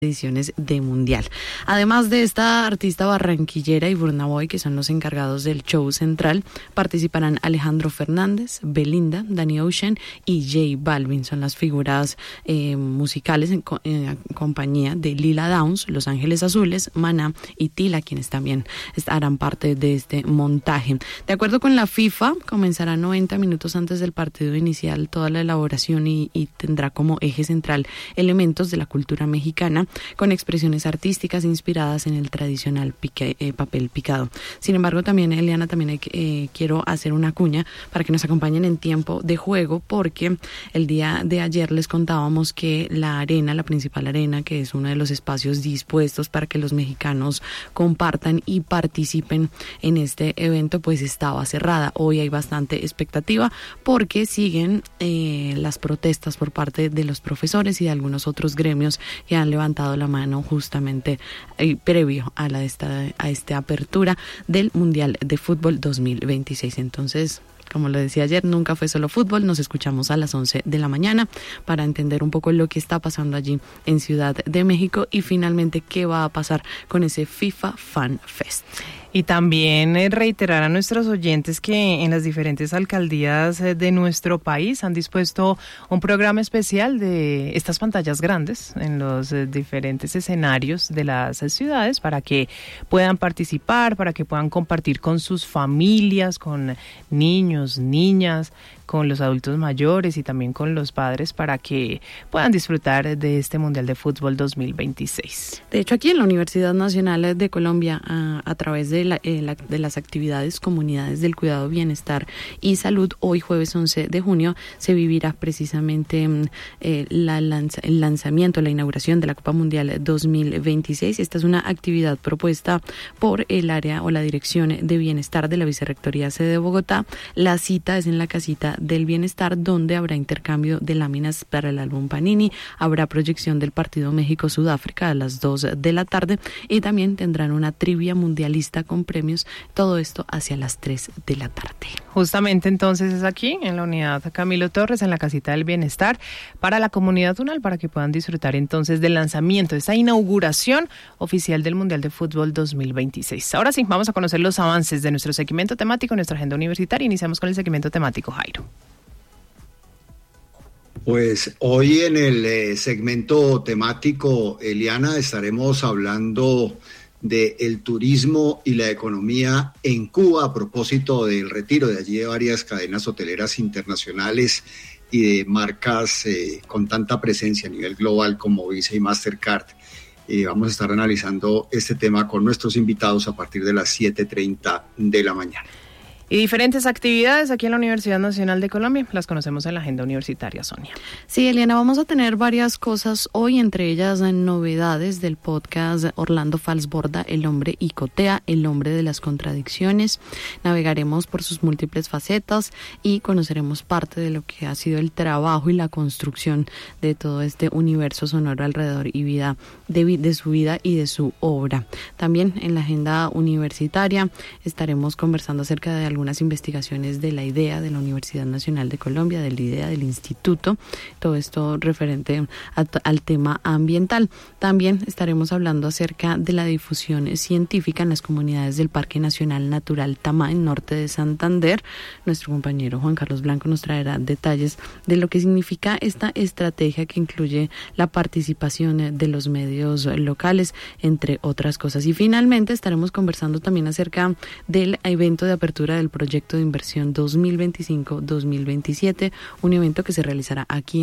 ediciones de Mundial. Además de esta artista barranquillera y Burna Boy, que son los encargados del show central, participarán Alejandro Fernández, Belinda, Danny Ocean y J Balvin. Son las figuras musicales en compañía de Lila Downs, Los Ángeles Azules, Maná y Tila, quienes también harán parte de este montaje. De acuerdo con la FIFA, comenzará 90 minutos antes del partido inicial toda la elaboración y tendrá como eje central elementos de la cultura mexicana, con expresiones artísticas inspiradas en el tradicional papel picado. Sin embargo, también, Eliana, quiero hacer una cuña para que nos acompañen en tiempo de juego, porque el día de ayer les contábamos que la principal arena, que es uno de los espacios dispuestos para que los mexicanos compartan y participen en este evento, pues estaba cerrada. Hoy hay bastante expectativa porque siguen las protestas por parte de los profesores y de algunos otros gremios que han levantado la mano justamente previo a esta apertura del Mundial de Fútbol 2026. Entonces, como lo decía ayer, nunca fue solo fútbol. Nos escuchamos a las 11 de la mañana para entender un poco lo que está pasando allí en Ciudad de México y finalmente qué va a pasar con ese FIFA Fan Fest. Y también reiterar a nuestros oyentes que en las diferentes alcaldías de nuestro país han dispuesto un programa especial de estas pantallas grandes en los diferentes escenarios de las ciudades para que puedan participar, para que puedan compartir con sus familias, con niños, niñas, con los adultos mayores y también con los padres, para que puedan disfrutar de este Mundial de Fútbol 2026. De hecho, aquí en la Universidad Nacional de Colombia, a través de las actividades Comunidades del Cuidado, Bienestar y Salud, hoy jueves 11 de junio se vivirá precisamente el lanzamiento, la inauguración de la Copa Mundial 2026. Esta es una actividad propuesta por el área o la Dirección de Bienestar de la Vicerrectoría Sede de Bogotá. La cita es en la Casita del Bienestar, donde habrá intercambio de láminas para el álbum Panini, habrá proyección del partido México-Sudáfrica a las 2 de la tarde y también tendrán una trivia mundialista con premios, todo esto hacia las 3 de la tarde. Justamente entonces es aquí, en la unidad Camilo Torres, en la Casita del Bienestar, para la comunidad tunal, para que puedan disfrutar entonces del lanzamiento, de esta inauguración oficial del Mundial de Fútbol 2026. Ahora sí, vamos a conocer los avances de nuestro segmento temático, nuestra agenda universitaria. Iniciamos con el segmento temático, Jairo. Pues hoy en el segmento temático, Eliana, estaremos hablando del turismo y la economía en Cuba a propósito del retiro de allí de varias cadenas hoteleras internacionales y de marcas con tanta presencia a nivel global como Visa y Mastercard. Vamos a estar analizando este tema con nuestros invitados a partir de las 7:30 de la mañana. Y diferentes actividades aquí en la Universidad Nacional de Colombia, las conocemos en la agenda universitaria, Sonia. Sí, Eliana, vamos a tener varias cosas hoy, entre ellas novedades del podcast Orlando Falsborda, El hombre Icotea, el hombre de las contradicciones. Navegaremos por sus múltiples facetas y conoceremos parte de lo que ha sido el trabajo y la construcción de todo este universo sonoro alrededor y vida de su vida y de su obra. También en la agenda universitaria estaremos conversando acerca de algunas investigaciones de la IDEA, de la Universidad Nacional de Colombia, del IDEA, del Instituto, todo esto referente al tema ambiental. También estaremos hablando acerca de la difusión científica en las comunidades del Parque Nacional Natural Tamá, en norte de Santander. Nuestro compañero Juan Carlos Blanco nos traerá detalles de lo que significa esta estrategia que incluye la participación de los medios locales, entre otras cosas. Y finalmente estaremos conversando también acerca del evento de apertura del proyecto de inversión 2025-2027, un evento que se realizará aquí